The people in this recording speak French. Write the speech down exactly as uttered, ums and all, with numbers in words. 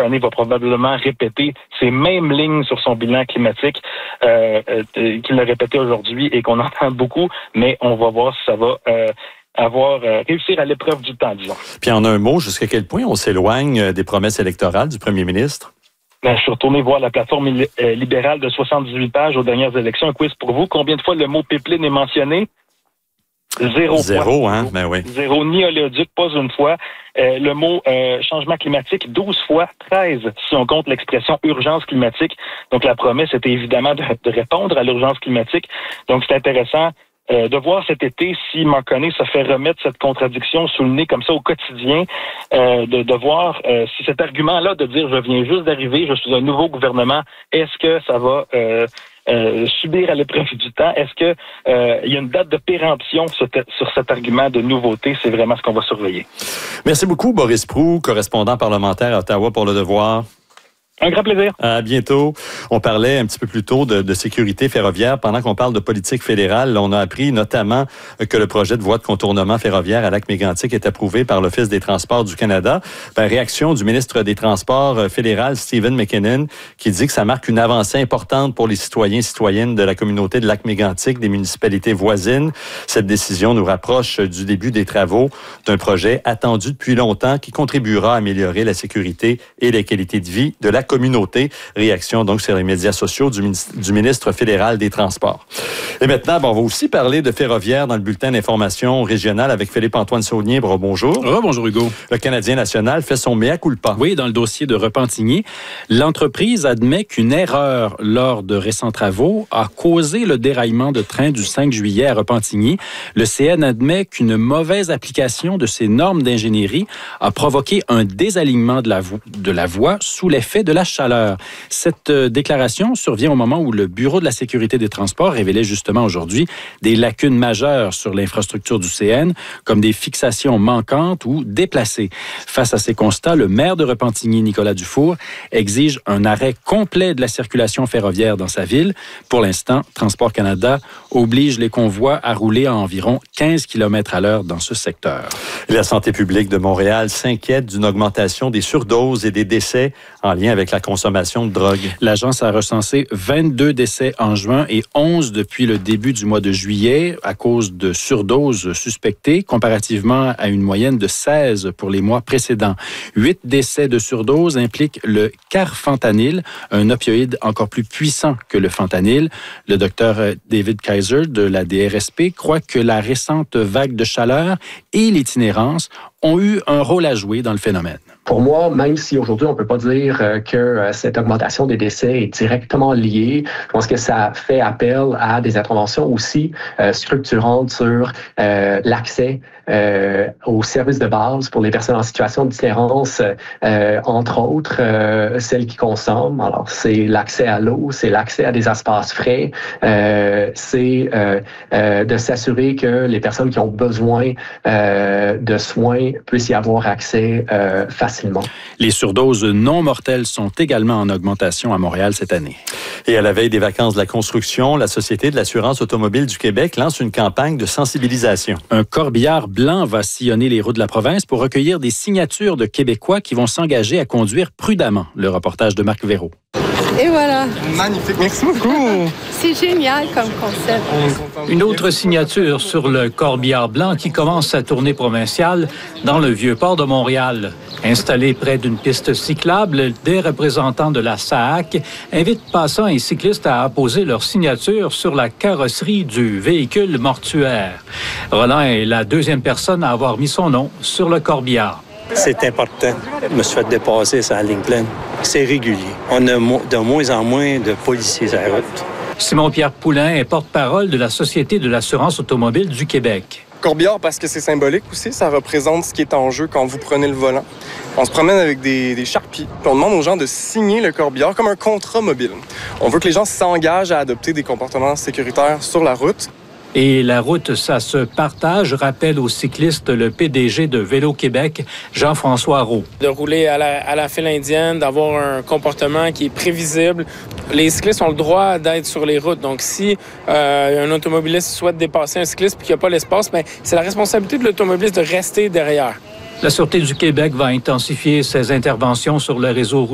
année, va probablement répéter ces mêmes lignes sur son bilan climatique euh, euh, qu'il a répété aujourd'hui et qu'on entend beaucoup, mais on va voir si ça va euh, avoir euh, réussir à l'épreuve du temps, disons. Puis en un mot, jusqu'à quel point on s'éloigne des promesses électorales du premier ministre? Ben, je suis retourné voir la plateforme euh, libérale de soixante-dix-huit pages aux dernières élections. Un quiz pour vous. Combien de fois le mot pipeline est mentionné? Zéro. Zéro, fois. hein? Ben oui. Zéro, ni oléoduc, pas une fois. Euh, le mot euh, changement climatique, douze fois, treize si on compte l'expression urgence climatique. Donc la promesse était évidemment de, de répondre à l'urgence climatique. Donc c'est intéressant euh, de voir cet été si Marconi se fait remettre cette contradiction sous le nez comme ça au quotidien, euh, de, de voir euh, si cet argument-là de dire je viens juste d'arriver, je suis un nouveau gouvernement, est-ce que ça va euh, Euh, subir à l'épreuve du temps. Est-ce que euh, il y a une date de péremption sur, te, sur cet argument de nouveauté? C'est vraiment ce qu'on va surveiller. Merci beaucoup, Boris Proulx, correspondant parlementaire à Ottawa pour Le Devoir. Un grand plaisir. À bientôt. On parlait un petit peu plus tôt de, de sécurité ferroviaire. Pendant qu'on parle de politique fédérale, on a appris notamment que le projet de voie de contournement ferroviaire à Lac-Mégantic est approuvé par l'Office des transports du Canada. Ben, réaction du ministre des Transports fédéral, Stephen McKinnon, qui dit que ça marque une avancée importante pour les citoyens et citoyennes de la communauté de Lac-Mégantic, des municipalités voisines. Cette décision nous rapproche du début des travaux d'un projet attendu depuis longtemps qui contribuera à améliorer la sécurité et la qualité de vie de la communauté. Réaction donc sur les médias sociaux du ministre, du ministre fédéral des Transports. Et maintenant, bon, on va aussi parler de ferroviaire dans le bulletin d'information régional avec Philippe-Antoine Saunier. Bonjour. Oh, bonjour Hugo. Le Canadien national fait son mea culpa. Oui, dans le dossier de Repentigny, l'entreprise admet qu'une erreur lors de récents travaux a causé le déraillement de train du cinq juillet à Repentigny. Le C N admet qu'une mauvaise application de ses normes d'ingénierie a provoqué un désalignement de la, vo- de la voie sous l'effet de la chaleur. Cette euh, déclaration survient au moment où le Bureau de la sécurité des transports révélait justement aujourd'hui des lacunes majeures sur l'infrastructure du C N, comme des fixations manquantes ou déplacées. Face à ces constats, le maire de Repentigny, Nicolas Dufour, exige un arrêt complet de la circulation ferroviaire dans sa ville. Pour l'instant, Transport Canada oblige les convois à rouler à environ quinze kilomètres à l'heure dans ce secteur. La santé publique de Montréal s'inquiète d'une augmentation des surdoses et des décès en lien avec la consommation de drogue. L'agence a recensé vingt-deux décès en juin et onze depuis le début du mois de juillet à cause de surdoses suspectées, comparativement à une moyenne de seize pour les mois précédents. Huit décès de surdose impliquent le carfentanyl, un opioïde encore plus puissant que le fentanyl. Le docteur David Kaiser de la D R S P croit que la récente vague de chaleur et l'itinérance ont eu un rôle à jouer dans le phénomène. Pour moi, même si aujourd'hui on peut pas dire que cette augmentation des décès est directement liée, je pense que ça fait appel à des interventions aussi euh, structurantes sur euh, l'accès euh, aux services de base pour les personnes en situation d'itinérance, euh, entre autres euh, celles qui consomment. Alors c'est l'accès à l'eau, c'est l'accès à des espaces frais, euh, c'est euh, euh, de s'assurer que les personnes qui ont besoin euh, de soins puissent y avoir accès euh, facilement. Les surdoses non mortelles sont également en augmentation à Montréal cette année. Et à la veille des vacances de la construction, la Société de l'assurance automobile du Québec lance une campagne de sensibilisation. Un corbillard blanc va sillonner les routes de la province pour recueillir des signatures de Québécois qui vont s'engager à conduire prudemment. Le reportage de Marc Véraud. Et voilà. Magnifique, merci beaucoup. C'est génial comme concept. Une autre signature sur le corbillard blanc qui commence sa tournée provinciale dans le Vieux-Port de Montréal. Installé près d'une piste cyclable, des représentants de la S A A C invitent passants et cyclistes à apposer leur signature sur la carrosserie du véhicule mortuaire. Roland est la deuxième personne à avoir mis son nom sur le corbillard. C'est important. Je me suis fait dépasser sur la ligne pleine. C'est régulier. On a de moins en moins de policiers à la route. Simon-Pierre Poulain est porte-parole de la Société de l'assurance automobile du Québec. Corbillard, parce que c'est symbolique aussi, ça représente ce qui est en jeu quand vous prenez le volant. On se promène avec des, des charpies, puis on demande aux gens de signer le corbillard comme un contrat mobile. On veut que les gens s'engagent à adopter des comportements sécuritaires sur la route. Et la route, ça se partage, rappelle aux cyclistes le P D G de Vélo Québec, Jean-François Roux. De rouler à la, à la file indienne, d'avoir un comportement qui est prévisible. Les cyclistes ont le droit d'être sur les routes. Donc, si euh, un automobiliste souhaite dépasser un cycliste et qu'il n'y a pas l'espace, bien, c'est la responsabilité de l'automobiliste de rester derrière. La Sûreté du Québec va intensifier ses interventions sur le réseau routier.